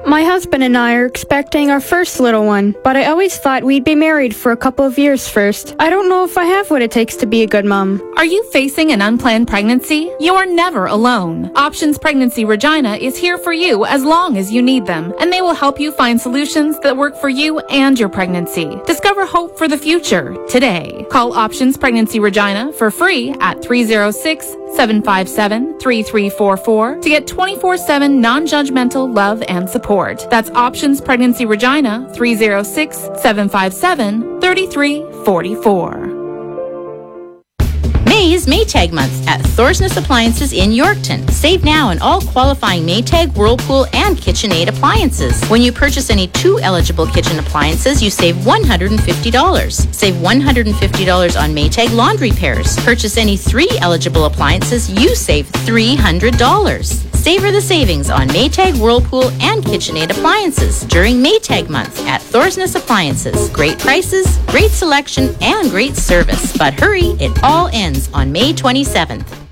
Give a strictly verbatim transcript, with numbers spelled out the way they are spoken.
My husband and I are expecting our first little one, but I always thought we'd be married for a couple of years first. I don't know if I have what it takes to be a good mom. Are you facing an unplanned pregnancy? You are never alone. Options Pregnancy Regina is here for you as long as you need them, and they will help you find solutions that work for you and your pregnancy. Discover hope for the future today. Call Options Pregnancy Regina for free at three oh six, seven five seven, three three four four to get twenty-four seven non-judgmental love and support. That's Options Pregnancy Regina, three oh six, seven five seven, three three four four. May is Maytag month at Thorsness Appliances in Yorkton. Save now on all qualifying Maytag, Whirlpool, and KitchenAid appliances. When you purchase any two eligible kitchen appliances, you save one hundred fifty dollars. Save one hundred fifty dollars on Maytag laundry pairs. Purchase any three eligible appliances, you save three hundred dollars. Savor the savings on Maytag, Whirlpool, and KitchenAid appliances during Maytag month at Thorsness Appliances. Great prices, great selection, and great service. But hurry, it all ends on May twenty-seventh.